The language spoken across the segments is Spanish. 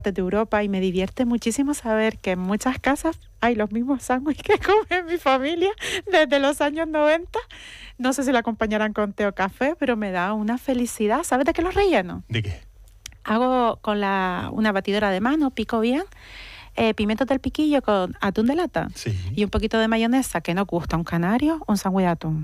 de Europa y me divierte muchísimo saber que en muchas casas hay los mismos sándwiches que come mi familia desde los años 90. No sé si la acompañarán con té o café, pero me da una felicidad. ¿Sabes de qué los relleno? ¿De qué? Hago con una batidora de mano, pico bien, pimientos del piquillo con atún de lata y un poquito de mayonesa, que no gusta un canario, un sándwich de atún.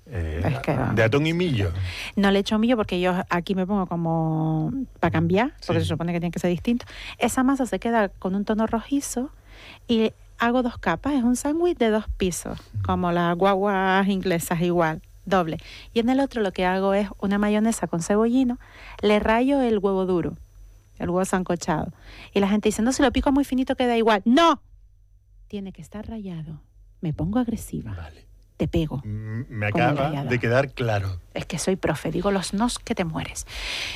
De atún y millo. No le echo millo porque yo aquí me pongo como para cambiar, porque se supone que tiene que ser distinto. Esa masa se queda con un tono rojizo y hago 2 capas. Es un sándwich de 2 pisos, como las guaguas inglesas igual, doble. Y en el otro lo que hago es una mayonesa con cebollino, le rayo el huevo duro, el huevo sancochado. Y la gente dice, no, si lo pico muy finito queda igual. ¡No! Tiene que estar rallado. Me pongo agresiva. Vale. Te pego. Me acaba de quedar claro. Es que soy profe, digo los nos que te mueres.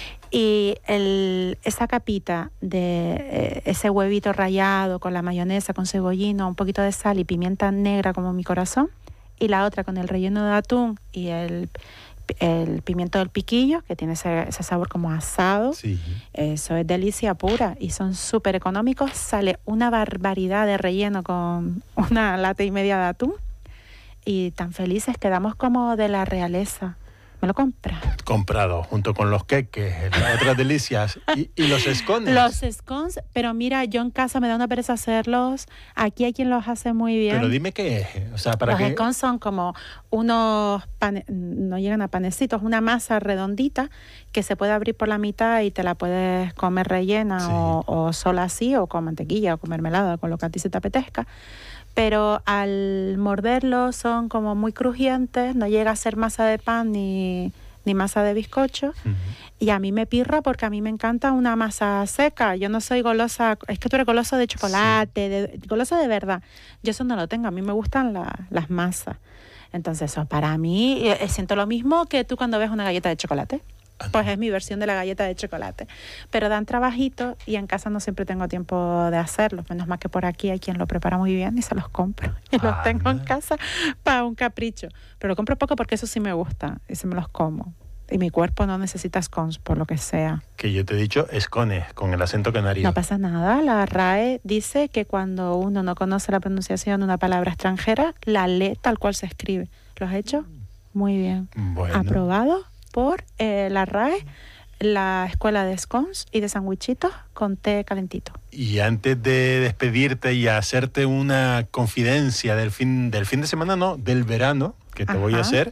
Y esa capita de ese huevito rallado con la mayonesa, con cebollino, un poquito de sal y pimienta negra como mi corazón, y la otra con el relleno de atún y el pimiento del piquillo, que tiene ese sabor como asado. Sí. Eso es delicia pura y son súper económicos. Sale una barbaridad de relleno con 1,5 latas de atún. Y tan felices quedamos como de la realeza. ¿Me lo compras? Comprado, junto con los queques, las otras delicias. ¿Y los scones? Los scones, pero mira, yo en casa me da una pereza hacerlos. Aquí hay quien los hace muy bien. Pero dime qué es. O sea, ¿para los qué? scones son como unos no llegan a panecitos, una masa redondita que se puede abrir por la mitad y te la puedes comer rellena o sola así, o con mantequilla o con mermelada, con lo que a ti se te apetezca. Pero al morderlo son como muy crujientes, no llega a ser masa de pan ni masa de bizcocho. Y a mí me pirra porque a mí me encanta una masa seca. Yo no soy golosa, es que tú eres goloso de chocolate, golosa de verdad. Yo eso no lo tengo, a mí me gustan las masas. Entonces eso para mí, siento lo mismo que tú cuando ves una galleta de chocolate. Pues es mi versión de la galleta de chocolate. Pero dan trabajito y en casa no siempre tengo tiempo de hacerlos. Menos mal que por aquí hay quien lo prepara muy bien y se los compro. Y los tengo en casa para un capricho. Pero lo compro poco porque eso sí me gusta y se me los como. Y mi cuerpo no necesita scones por lo que sea. Que yo te he dicho scones, con el acento canario. No pasa nada. La RAE dice que cuando uno no conoce la pronunciación de una palabra extranjera, la lee tal cual se escribe. ¿Lo has hecho? Muy bien. Bueno. Aprobado por la RAE, la escuela de scones y de sandwichitos con té calentito. Y antes de despedirte y hacerte una confidencia del fin de semana, no, del verano, que te voy a hacer,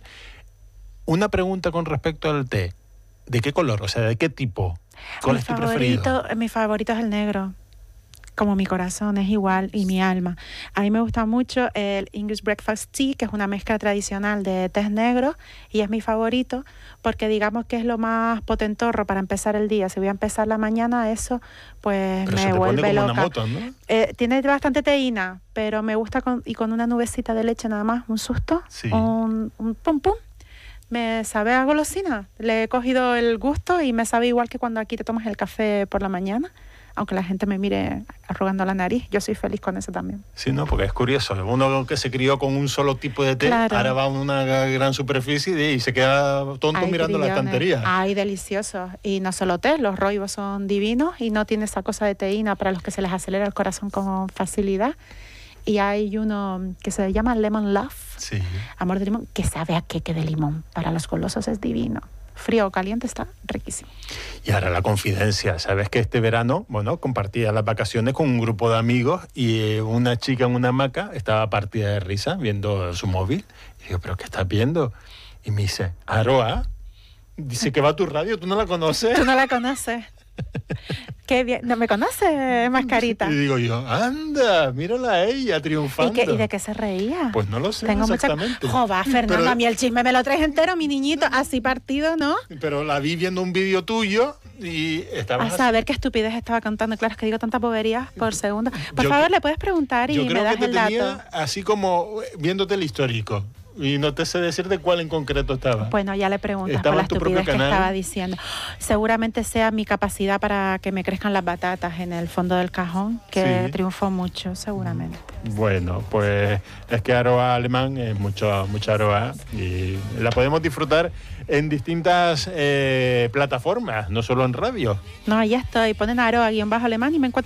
una pregunta con respecto al té. ¿De qué color? O sea, ¿de qué tipo? ¿Cuál es tu preferido? Mi favorito es el negro. Como mi corazón es igual y mi alma. A mí me gusta mucho el English Breakfast Tea, que es una mezcla tradicional de tés negros, y es mi favorito porque digamos que es lo más potentorro para empezar el día. Si voy a empezar la mañana, eso pues pero me vuelve loca. Una moto, ¿no? Tiene bastante teína, pero me gusta con una nubecita de leche nada más, un susto, un pum pum. Me sabe a golosina. Le he cogido el gusto y me sabe igual que cuando aquí te tomas el café por la mañana. Aunque la gente me mire arrugando la nariz, yo soy feliz con eso también. Sí, no, porque es curioso. Uno que se crió con un solo tipo de té, ahora va a una gran superficie y se queda tonto mirando la estantería. Ay, delicioso. Y no solo té, los roibos son divinos y no tiene esa cosa de teína para los que se les acelera el corazón con facilidad. Y hay uno que se llama Lemon Love, amor de limón, que sabe a queque de limón. Para los golosos es divino. Frío o caliente está riquísimo. Y ahora la confidencia, ¿sabes que este verano, compartía las vacaciones con un grupo de amigos y una chica en una hamaca estaba partida de risa viendo su móvil? Y digo, ¿pero qué estás viendo? Y me dice, Aroa, dice que va a tu radio, ¿tú no la conoces? ¿Tú no la conoces? Qué bien, ¿no me conoce, mascarita? Y digo yo, anda, mírala a ella triunfando. ¿Y de qué se reía? Pues no lo sé exactamente. Joder, Fernando, a mí el chisme me lo traes entero, mi niñito, así partido, ¿no? Pero la vi viendo un vídeo tuyo y estaba... A saber qué estupidez estaba cantando. Claro, es que digo tanta bobería por segundo. Por favor, le puedes preguntar y me das el dato. Así como viéndote el histórico. y no te sé decir de cuál en concreto estaba. Bueno, ya le preguntas ¿Estaba por la en tu propio estupidez que canal? estaba diciendo. Seguramente sea mi capacidad para que me crezcan las batatas en el fondo del cajón, que Sí. triunfó mucho, seguramente. Bueno, pues es que Aroa alemán es mucha Aroa y la podemos disfrutar en distintas plataformas, no solo en radio. No, ya estoy. Ponen Aroa-alemán y me encuentro